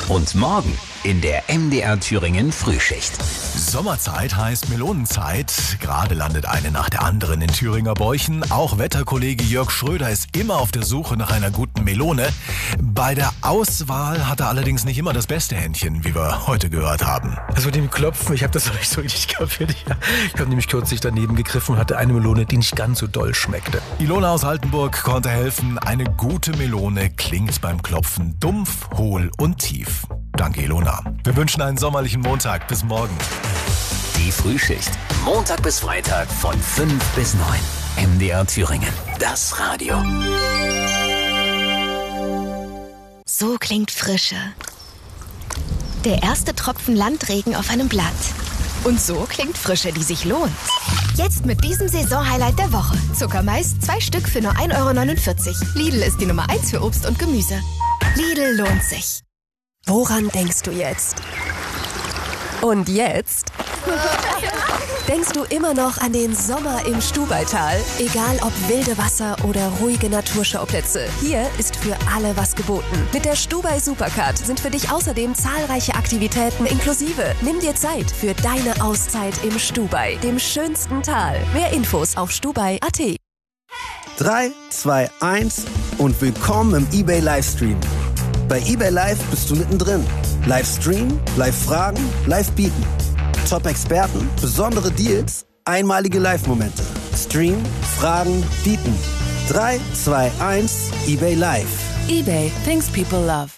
Und morgen in der MDR Thüringen Frühschicht. Sommerzeit heißt Melonenzeit. Gerade landet eine nach der anderen in Thüringer Bäuchen. Auch Wetterkollege Jörg Schröder ist immer auf der Suche nach einer guten Melone. Bei der Auswahl hat er allerdings nicht immer das beste Händchen, wie wir heute gehört haben. Also mit dem Klopfen, ich habe das noch nicht so richtig kapiert. Ich habe nämlich kürzlich daneben gegriffen und hatte eine Melone, die nicht ganz so doll schmeckte. Ilona aus Altenburg konnte helfen. Eine gute Melone klingt beim Klopfen dumpf, hohl und tief. Danke, Ilona. Wir wünschen einen sommerlichen Montag. Bis morgen. Die Frühschicht. Montag bis Freitag von 5 bis 9. MDR Thüringen. Das Radio. So klingt Frische. Der erste Tropfen Landregen auf einem Blatt. Und so klingt Frische, die sich lohnt. Jetzt mit diesem Saisonhighlight der Woche. Zuckermais, 2 Stück für nur 1,49 €. Lidl ist die Nummer 1 für Obst und Gemüse. Lidl lohnt sich. Woran denkst du jetzt? Und jetzt? Denkst du immer noch an den Sommer im Stubaital? Egal ob wilde Wasser oder ruhige Naturschauplätze, hier ist für alle was geboten. Mit der Stubai Supercard sind für dich außerdem zahlreiche Aktivitäten inklusive. Nimm dir Zeit für deine Auszeit im Stubai, dem schönsten Tal. Mehr Infos auf stubai.at. 3, 2, 1 und willkommen im eBay Livestream. Bei eBay Live bist du mittendrin. Live streamen, live fragen, live bieten. Top-Experten, besondere Deals, einmalige Live-Momente. Stream, fragen, bieten. 3, 2, 1, eBay Live. eBay, things people love.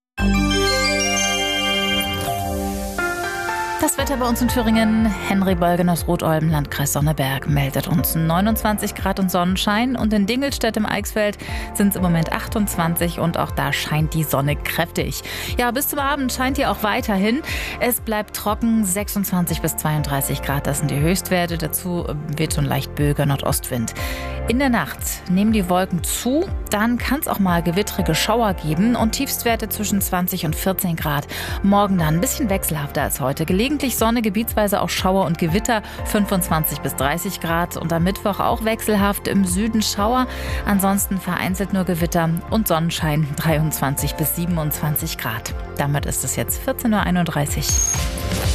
Das Wetter bei uns in Thüringen. Henry Beugen aus Rotolben, Landkreis Sonneberg, meldet uns 29 Grad und Sonnenschein. Und in Dingelstedt im Eichsfeld sind es im Moment 28 und auch da scheint die Sonne kräftig. Ja, bis zum Abend scheint hier auch weiterhin. Es bleibt trocken, 26 bis 32 Grad, das sind die Höchstwerte. Dazu wird so ein leicht böiger Nordostwind. In der Nacht nehmen die Wolken zu, dann kann es auch mal gewittrige Schauer geben und Tiefstwerte zwischen 20 und 14 Grad. Morgen dann ein bisschen wechselhafter als heute. Gelegentlich Sonne, gebietsweise auch Schauer und Gewitter, 25 bis 30 Grad. Und am Mittwoch auch wechselhaft, im Süden Schauer, ansonsten vereinzelt nur Gewitter und Sonnenschein, 23 bis 27 Grad. Damit ist es jetzt 14:31 Uhr.